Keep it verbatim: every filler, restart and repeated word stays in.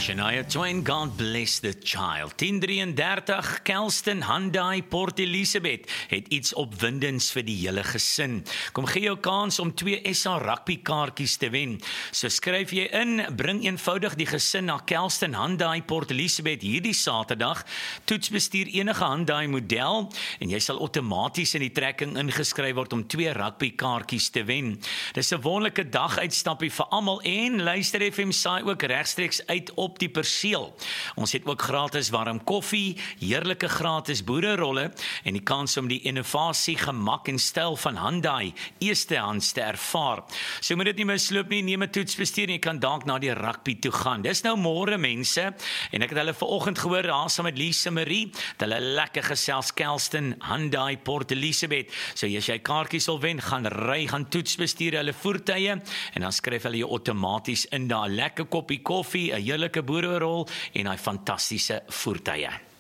Shania Twain, God bless the child. tien drieëndertig, Kelston Hyundai Port Elizabeth het iets opwindends vir die hele gesin. Kom gee jou kans om twee S A rugby kaartjies te wen. So skryf jy in, bring eenvoudig die gesin na Kelston Hyundai Port Elizabeth hierdie Saterdag. Toets bestuur enige Hyundai model en jy sal outomaties in die trekking ingeskryf word om twee rugby kaartjies te wen. Dis 'n wonderlike dag uitstappie vir almal en luister F M saai ook regstreeks uit op die perseel. Ons het ook gratis warm koffie, heerlike gratis boererolle en die kans om die innovasie, gemak en styl van Hyundai eerstehands te ervaar. So moet dit nie misloop nie, neem 'n toetsbestuur en jy kan dalk na die rugby toe gaan. Dis nou môre mense en ek het hulle vanoggend gehoor daar saam met Lisa Marie, dat hulle lekker gesels Kelston Hyundai Port Elizabeth. So as jy kaartjies wil wen, gaan ry, gaan toetsbestuur hulle voertuie en dan skryf hulle jou outomaties in daar 'n lekker koppie koffie, 'n heerlike boererol en 'n fantastiese voertuie.